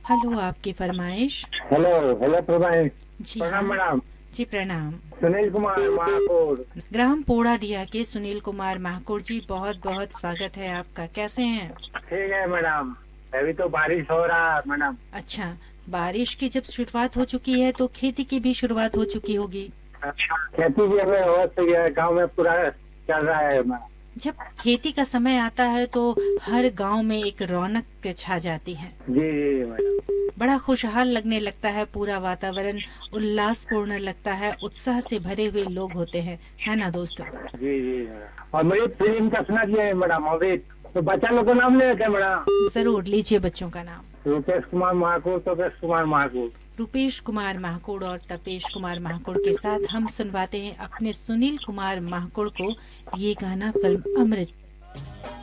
Hello, आपकी फरमाइश। Hello hello प्रभाई। जी हाँ। प्रणाम मैडम। जी प्रणाम। सुनील कुमार महाकुर। ग्राम पोड़ाडिया के सुनील कुमार महाकुर जी, बहुत बहुत स्वागत है आपका। कैसे हैं? ठीक है मैडम। अभी तो बारिश हो रहा है मैडम। अच्छा, बारिश की जब शुरुआत हो चुकी है तो खेती की भी शुरुआत हो चुकी होगी। अच्छा, खेती भी हमें हो सही है, गाँव में पूरा चल रहा है मैडम। जब खेती का समय आता है तो हर गांव में एक रौनक छा जाती है। जी जी मैडम। बड़ा खुशहाल लगने लगता है, पूरा वातावरण उल्लासपूर्ण लगता है, उत्साह से भरे हुए लोग होते हैं, है ना दोस्तों? जी जी मैडम। और मेरी फिल्म का सुना दिए मैडम अभी। तो बच्चा लोग को नाम ले लेते हैं मैडम। जरूर लीजिए बच्चों का नाम। रुपेश कुमार महाकुर, तपेश कुमार महाकुर। रूपेश कुमार महाकुड़ और तपेश कुमार महाकुड़ के साथ हम सुनवाते हैं अपने सुनील कुमार महाकुड़ को ये गाना फिल्म अमृत